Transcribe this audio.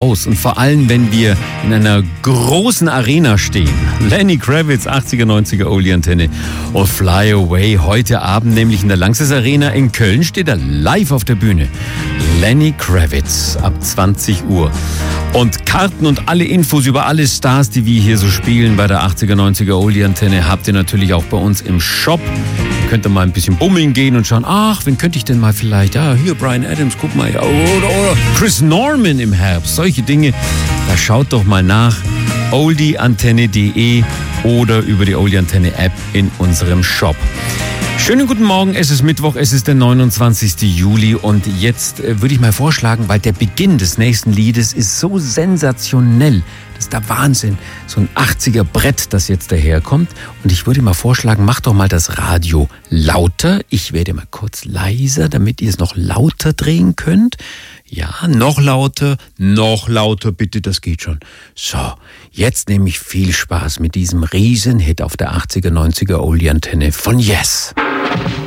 aus. Und vor allem, wenn wir in einer großen Arena stehen. Lenny Kravitz, 80er, 90er Oldie-Antenne und Fly Away. Heute Abend, nämlich in der Lanxess Arena in Köln, steht er live auf der Bühne. Lenny Kravitz ab 20 Uhr. Und Karten und alle Infos über alle Stars, die wir hier so spielen bei der 80er, 90er Oldie-Antenne, habt ihr natürlich auch bei uns im Shop. Könnt ihr mal ein bisschen bummeln gehen und schauen, ach, wen könnte ich denn mal vielleicht, hier Bryan Adams, guck mal, oder Chris Norman im Herbst, solche Dinge. Da schaut doch mal nach, oldieantenne.de oder über die Oldie-Antenne App in unserem Shop. Schönen guten Morgen, es ist Mittwoch, es ist der 29. Juli und jetzt würde ich mal vorschlagen, weil der Beginn des nächsten Liedes ist so sensationell, das ist der Wahnsinn, so ein 80er Brett, das jetzt daherkommt und ich würde mal vorschlagen, mach doch mal das Radio lauter, ich werde mal kurz leiser, damit ihr es noch lauter drehen könnt. Ja, noch lauter bitte, das geht schon. So, jetzt nehme ich viel Spaß mit diesem Riesenhit auf der 80er, 90er Oldie-Antenne von Yes.